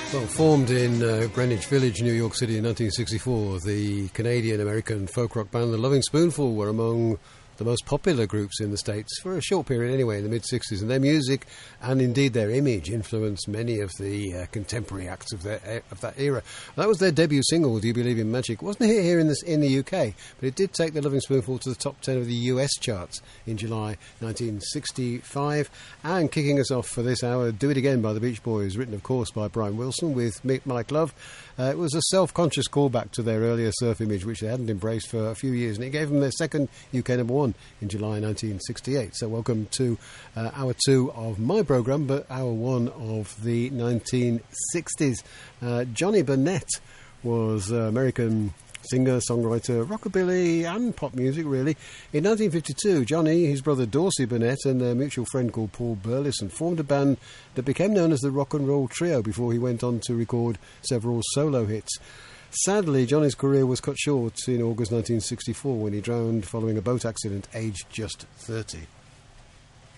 Well, formed in Greenwich Village, New York City in 1964, the Canadian-American folk rock band The Loving Spoonful were among the most popular groups in the States for a short period anyway, in the mid-60s, and their music and indeed their image influenced many of the contemporary acts of that era. That was their debut single, Do You Believe in Magic? It wasn't a hit here in the UK, but it did take The Loving Spoonful to the top 10 of the US charts in July 1965. And kicking us off for this hour, Do It Again by the Beach Boys, written of course by Brian Wilson with Mike Love. It was a self-conscious callback to their earlier surf image, which they hadn't embraced for a few years, and it gave them their second UK number one in July 1968. So welcome to hour two of my programme, but hour one of the 1960s. Johnny Burnett was American singer, songwriter, rockabilly and pop music, really. In 1952, Johnny, his brother Dorsey Burnett and their mutual friend called Paul Burleson formed a band that became known as the Rock and Roll Trio before he went on to record several solo hits. Sadly, Johnny's career was cut short in August 1964 when he drowned following a boat accident, aged just 30.